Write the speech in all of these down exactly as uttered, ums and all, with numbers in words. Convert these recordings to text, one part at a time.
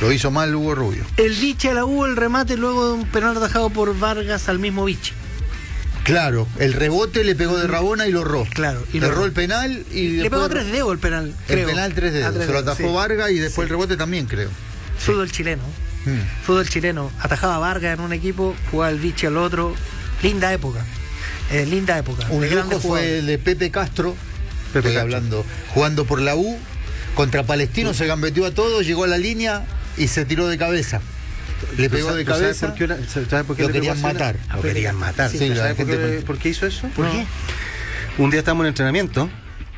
Lo hizo mal Hugo Rubio. El Vichy a la U, el remate luego de un penal atajado por Vargas al mismo Vichy. Claro, el rebote le pegó de Rabona y lo erró. Claro. Y le lo erró el penal y le después... pegó tres dedos el penal, creo. El penal tres dedos. Se lo atajó sí. Vargas y después sí. el rebote también, creo. Fútbol chileno. Hmm. Fútbol chileno. Atajaba a Vargas en un equipo, jugaba el Vichy al otro. Linda época. Eh, linda época. Un lujo fue el de Pepe Castro, Pepe Castro. hablando, jugando por la U, contra Palestino, sí. se gambeteó a todos, llegó a la línea y se tiró de cabeza. Le pegó de cabeza. ¿Por qué, ¿sabes por qué lo le querían matar. Lo querían matar. Sí, ¿Sabes la por, gente qué, por qué hizo eso? ¿Por no. qué? Un día estábamos en entrenamiento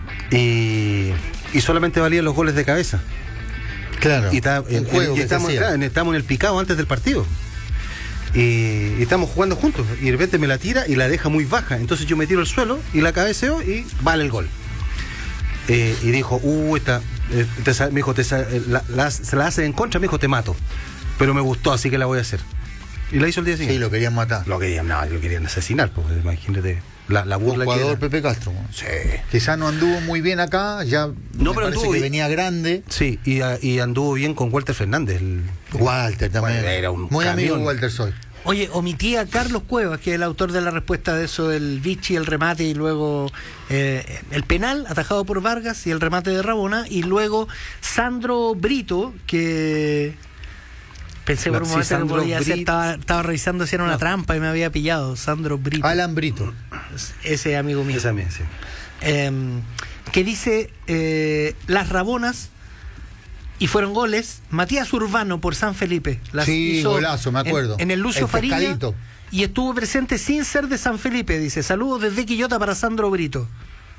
y, y solamente valían los goles de cabeza. Claro. Y, está, en, en, y estamos, claro, estamos en el picado antes del partido. Y, y estamos jugando juntos. Y de repente me la tira y la deja muy baja. Entonces yo me tiro al suelo y la cabeceo y vale el gol. Eh, y dijo, uh, esta, eh, te, me dijo, te, la, la, se la hace en contra, me dijo, te mato. Pero me gustó, así que la voy a hacer. Y la hizo el día siguiente. Sí, lo querían matar. Lo querían, no, lo querían asesinar, porque imagínate la, la burla que jugador era. Pepe Castro. Sí. Quizá no anduvo muy bien acá, ya no, pero parece que bien. venía grande. Sí, y, y anduvo bien con Walter Fernández. El, Walter también. Bueno, era un muy camión. amigo Walter soy. Oye, omití a Carlos Cuevas, que es el autor de la respuesta de eso, el Vichy, el remate y luego eh, el penal atajado por Vargas y el remate de Rabona, y luego Sandro Brito, que pensé por un momento sí, que podía ser, estaba, estaba revisando si era una no. trampa y me había pillado. Sandro Brito. Alan Brito. Ese amigo mío. Ese también, sí. Eh, que dice, eh, las Rabonas, y fueron goles, Matías Urbano por San Felipe. Las sí, hizo golazo, me acuerdo. En, en el Lucio el Fariña. Pescadito. Y estuvo presente sin ser de San Felipe, dice. Saludos desde Quillota para Sandro Brito.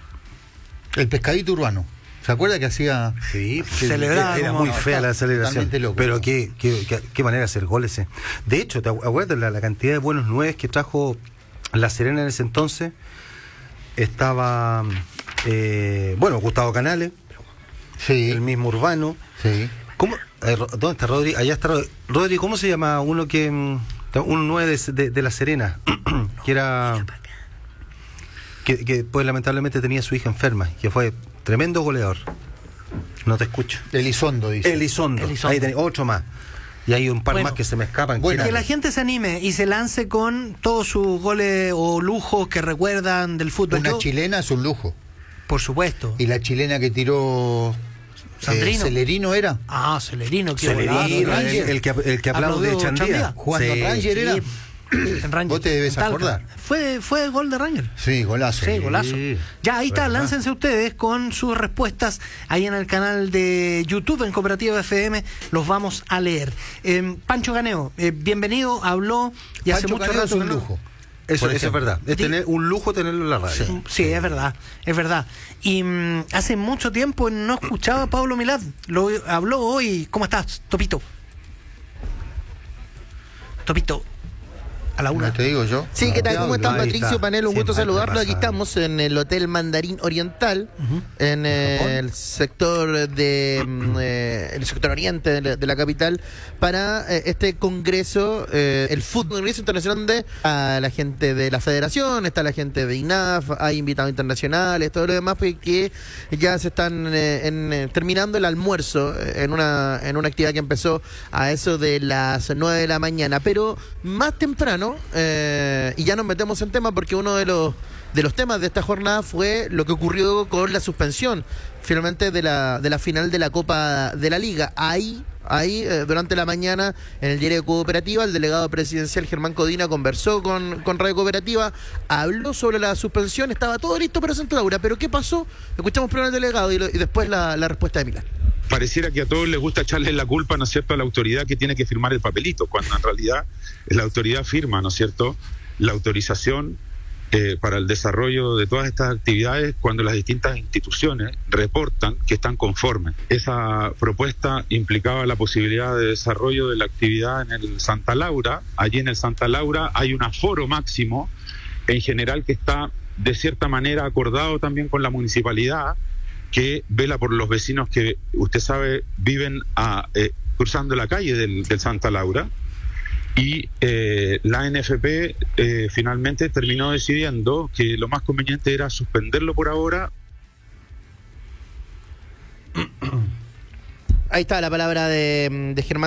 El Pescadito Urbano. ¿Se acuerda que hacía? Sí, celebraba. Era muy fea la celebración. Loco, pero ¿no? qué, qué, qué, qué manera de hacer goles. Eh. De hecho, ¿te acuerdas la, la cantidad de buenos nueves que trajo La Serena en ese entonces? Estaba, eh, bueno, Gustavo Canales. Sí. El mismo Urbano. Sí. ¿Cómo? ¿Dónde está Rodri? Allá está Rodri. Rodri, ¿cómo se llama uno que... un nueve de, de, de La Serena? que era... Que, que pues lamentablemente tenía a su hija enferma, que fue tremendo goleador. No te escucho. Elizondo, dice. Elizondo. Elizondo. Ahí tenés otro más. Y hay un par bueno, más que se me escapan. Bueno, que la gente se anime y se lance con todos sus goles o lujos que recuerdan del fútbol. Una Yo, chilena es un lujo. Por supuesto. Y la chilena que tiró... Sandrino. Eh, ¿Celerino era? Ah, Celerino. Qué Celerino, el, el que, el que aplaude de Chandía. Chandía. Cuando sí, Ranger sí. era... En Ranger, vos te debes acordar. Fue, fue gol de Ranger. Sí, golazo. Sí, golazo. Sí. Ya, ahí está, ¿verdad? láncense ustedes con sus respuestas ahí en el canal de YouTube, en Cooperativa F M, los vamos a leer. Eh, Pancho Caneo, eh, bienvenido, habló y hace Pancho mucho Caneo rato es un que no- lujo. Eso, eso es verdad. Es Di- tener un lujo tenerlo en la radio. Sí, sí, es verdad, es verdad. Y mm, hace mucho tiempo no escuchaba a Pablo Milad. Lo habló hoy. ¿Cómo estás, Topito? Topito. A la una. No te digo yo. Sí, ¿qué tal? ¿Cómo están, Ahí Patricio está. Panel? Un gusto Siempre saludarlo. pasa. Aquí estamos en el Hotel Mandarín Oriental, Uh-huh. en eh, el sector de mm, eh, el sector oriente de la, de la capital, para eh, este congreso, eh, el Fútbol Congreso Internacional, donde a la gente de la Federación, está la gente de I N A F, hay invitados internacionales, todo lo demás, pues, que ya se están eh, en, eh, terminando el almuerzo eh, en una en una actividad que empezó a eso de las nueve de la mañana, pero más temprano. Eh, y ya nos metemos en tema porque uno de los de los temas de esta jornada fue lo que ocurrió con la suspensión finalmente de la de la final de la Copa de la Liga. Ahí Ahí, eh, durante la mañana, en el diario Cooperativa, el delegado presidencial Germán Codina conversó con, con Radio Cooperativa, habló sobre la suspensión, estaba todo listo para Santa Laura, pero ¿qué pasó? Escuchamos primero al delegado y, lo, y después la, la respuesta de Milán. Pareciera que a todos les gusta echarle la culpa, ¿no es cierto?, a la autoridad que tiene que firmar el papelito, cuando en realidad la autoridad firma, ¿no es cierto?, la autorización eh, para el desarrollo de todas estas actividades cuando las distintas instituciones reportan que están conformes. Esa propuesta implicaba la posibilidad de desarrollo de la actividad en el Santa Laura. Allí en el Santa Laura hay un aforo máximo, en general, que está de cierta manera acordado también con la municipalidad, que vela por los vecinos que, usted sabe, viven a, eh, cruzando la calle del, del Santa Laura. Y eh, la N F P eh, finalmente terminó decidiendo que lo más conveniente era suspenderlo por ahora. Ahí está la palabra de, de Germán